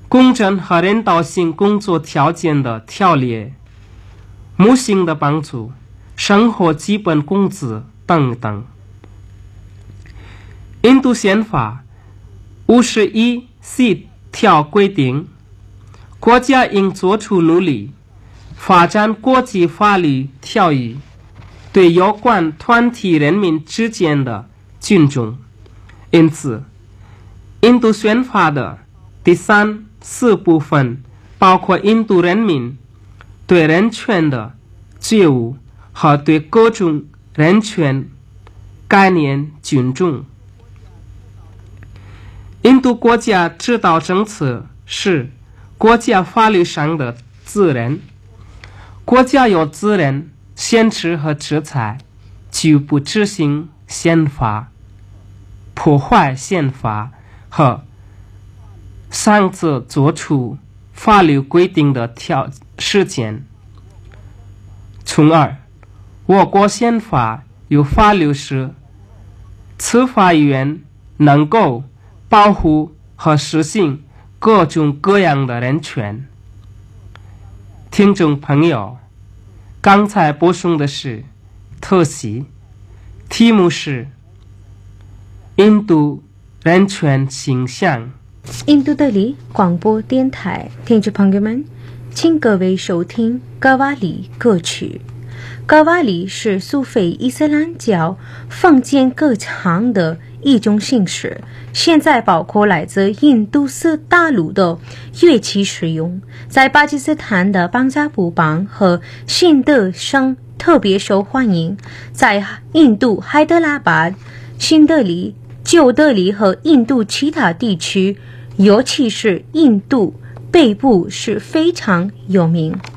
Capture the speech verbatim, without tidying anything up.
公正和人道性工作条件的条例、母性的帮助、生活基本工资等等。印度宪法五十一 C 条规定，国家应做出努力，发展国际法律条约对有关团体人民之间的尊重。因此，印度宪法的第三、四部分包括印度人民对人权的觉悟和对各种人权概念尊重。印度国家指导政策是国家法律上的责任，国家有责任限制和制裁拒不执行宪法、破坏宪法和擅自做出法律规定的条事件。从而，我国宪法有法律是司法院能够保护和实行各种各样的人权。听众朋友，刚才播送的是特辑，题目是印度人权形象。 印度德里广播电台听众朋友们，请各位收听格瓦里歌曲。格瓦里是苏菲伊斯兰教坊间歌唱的一种形式，现在包括来自印度斯大陆的乐器使用，在巴基斯坦的邦加布邦和新德省特别受欢迎，在印度海德拉巴、新德里、旧德里和印度其他地区，尤其是印度北部是非常有名。